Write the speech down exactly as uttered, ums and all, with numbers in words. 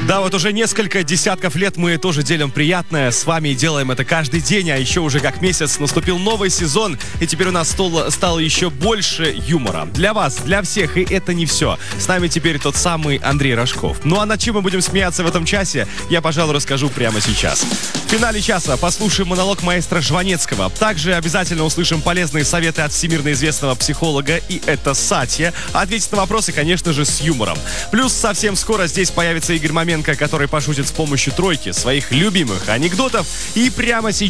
Да, вот уже несколько десятков лет мы тоже делим приятное с вами и делаем это каждый день, а еще уже как месяц наступил новый сезон, и теперь у нас стало, стало еще больше юмора. Для вас, для всех, и это не все. С нами теперь тот самый Андрей Рожков. Ну а над чем мы будем смеяться в этом часе, я, пожалуй, расскажу прямо сейчас. В финале часа послушаем монолог маэстро Жванецкого. Также обязательно услышим полезные советы от всемирно известного психолога, и это Сатья. Ответить на вопросы, конечно же, с юмором. Плюс совсем скоро здесь появится Игорь Маменко, который пошутит с помощью тройки своих любимых анекдотов. И прямо сейчас